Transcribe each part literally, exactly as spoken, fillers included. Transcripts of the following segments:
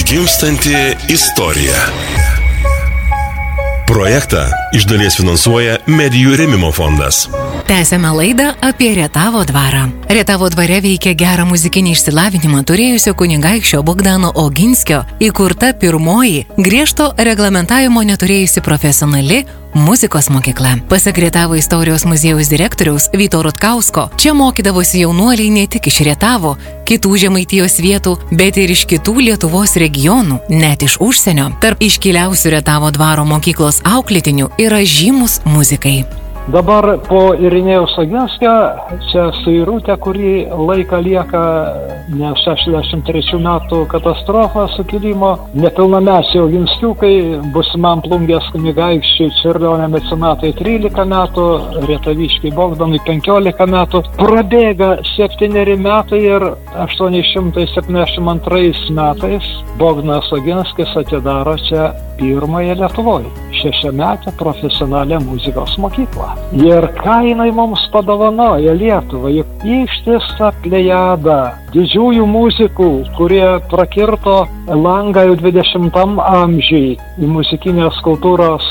Gimstanti istorija. Projektą iš dalies finansuoja Medijų rėmimo fondas. Tęsiame laidą apie Rietavo dvarą. Rietavo dvare veikia gerą muzikinį išsilavinimą turėjusio kunigaikščio Bogdano Oginskio įkurta pirmoji griežto reglamentavimo neturėjusi profesionali muzikos mokykla. Pasak Rietavo istorijos muziejaus direktoriaus Vyto Rutkausko, čia mokydavosi jaunuoliai ne tik iš Rietavo, kitų Žemaitijos vietų, bet ir iš kitų Lietuvos regionų, net iš užsienio. Tarp iškiliausių Rietavo dvaro mokyklos auklėtinių yra žymus muzikai. Dabar po Irinėjaus Oginskio čia suirutė, kurį laiką lieka ne šešiasdešimt trečių metų katastrofa sukilimo. Nepilnamečiai Oginskiukai, busimam Plungės kunigaikščiui Čiurlionio mecenatui trylika metų, Rietaviškiui Bogdanui penkiolika metų. Prabėga septyneri metai ir aštuoni šimtai septyniasdešimt antrais metais Bogdanas Oginskis atidaro čia pirmąją Lietuvoje šešiametę profesionalią muzikos mokyklą. Ir ką jinai mums padovanoja Lietuvą, juk ištisą plejadą didžiųjų muzikų, kurie prakirto langą jau dvidešimtam amžiui į muzikinės kultūros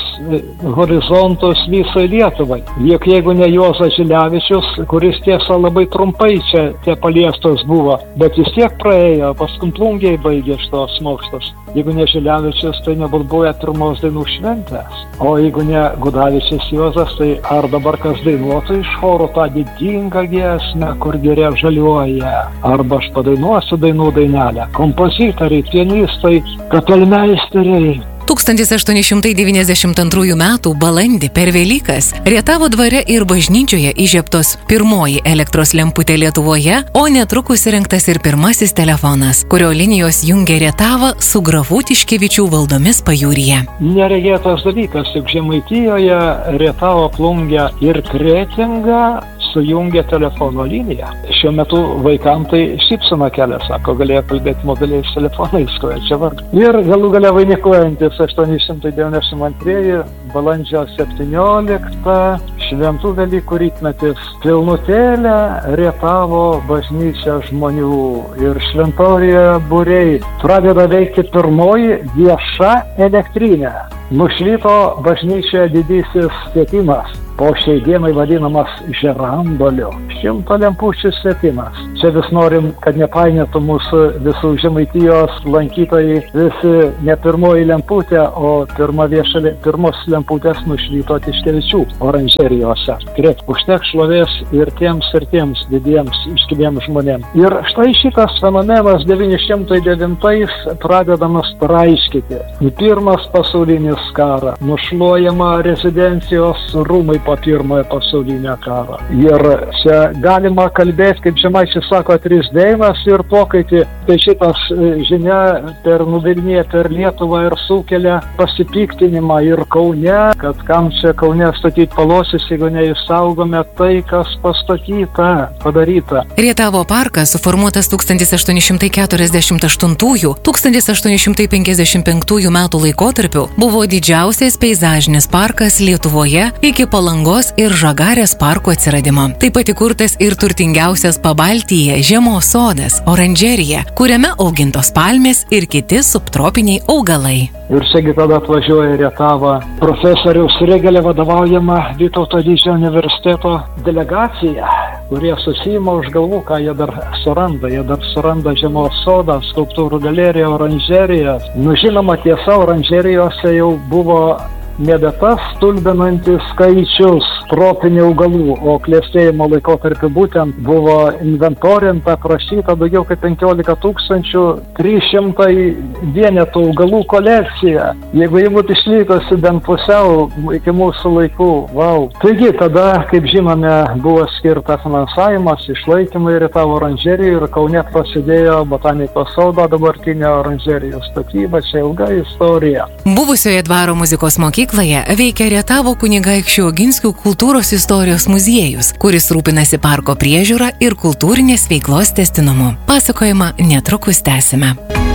horizontus visai Lietuvai. Juk jeigu ne Juozas Žilevičius, kuris tiesa labai trumpai čia tie paliestos buvo, bet vis tiek praėjo, paskui Plungėj baigė šitos mokslus. Jeigu ne Žilevičius, tai nebūtų buvę pirmos dainų šventės. O jeigu ne Gudavičius Juozas, tai ar dabar kas dainuotų iš choro tą didingą giesmę, kur giria žaliuoja? Arba aš padainuosiu dainų dainelę. Kompozitoriai, pianistai, kapelmeisteriai. tūkstantis aštuoni šimtai devyniasdešimt antrųjų metų balandį per Velykas Rietavo dvare ir bažnyčioje įžiebtos pirmoji elektros lemputė Lietuvoje, o netrukus įrengtas ir pirmasis telefonas, kurio linijos jungia Rietavą su grafų Tiškevičių valdomis pajūryje. Neregėtas dalykas, juk Žemaitijoje Rietavo, Plungę ir Kretingą sujungia telefono liniją. Šiuo metu vaikam tai šypsena kelia, sako, galėjo kalbėti mobiliais telefonais, ko čia vargu. Ir galų galia vainikuojantis aštuoni šimtai devyniasdešimt antrieji balandžio septynioliktą šventų Velykų rytmetis. Pilnutėlė Rietavo bažnyčia žmonių ir šventorijoje būriai. Pradeda veikti pirmoji vieša elektrinė. Nušvito bažnyčioje didysis stietimas, po šiai dienai vadinamas žerandoliu. Šimto lempučių stietimas. Čia vis norim, kad nepainėtų mūsų visų Žemaitijos lankytojai, visi ne pirmoji lemputė, o pirma vieša, pirmos lemputės nušvyto Tiškevičių oranžerijose. Greit, užteks šlovės ir tiems ir tiems didiems iškiliems žmonėms. Ir štai šitas fenomenas devyni šimtai devintais pradedamas traiškyti. Pirmas pasaulinis karą, nušluojama rezidencijos rūmai po pirmojo pasaulinio karo. Ir čia galima kalbėti, kaip žemaičiai sako, trys dainas ir pokaitį. Tai šitas žinia per nuvilniją per Lietuvą ir sukelia pasipiktinimą ir Kaune, kad kam čia Kaune statyti palosis, jeigu neišsaugome tai, kas pastatyta, padaryta. Rietavo parkas, suformuotas tūkstantis aštuoni šimtai keturiasdešimt aštuntųjų - tūkstantis aštuoni šimtai penkiasdešimt penktųjų metų laikotarpiu, buvo didžiausias peizažinis parkas Lietuvoje iki Palangos ir Žagarės parko atsiradimo. Taip pat įkurtas ir turtingiausias Pabaltyje žiemos sodas, oranžerija, kuriame augintos palmės ir kiti subtropiniai augalai. Ir čiagi tada atvažiuoja Rietava profesoriaus Regelė vadovaujama Vytauto Didžiojo universiteto delegacija, kurie susima už galvų, ką jie dar suranda. Jie dar suranda žiemos sodą, skulptūrų galeriją, oranžeriją. Nu, žinoma, tiesa, oranžerijose jau buvo nebe tas stulbinantis skaičius tropinių augalų, o klestėjimo laikotarpiu būtent buvo inventorinta, prašyta daugiau kaip penkiolika tūkstančių trys šimtai vienetų augalų kolekcija. Jeigu jie būtų išlikusi bent pusiau iki mūsų laikų, wow. Taigi tada, kaip žinome, buvo skirta finansavimas, išlaikymai Rietavo oranžerijų ir Kaune prasidėjo botanikos sodo dabartinė oranžerijų statyba, čia ilga istorija. Buvusioje dvaro muzikos mokykloje veikia Rietavo kunigaikščių Oginskių kultūros istorijos muziejus, kuris rūpinasi parko priežiūra ir kultūrinės veiklos tęstinumu. Pasakojimą netrukus tęsime.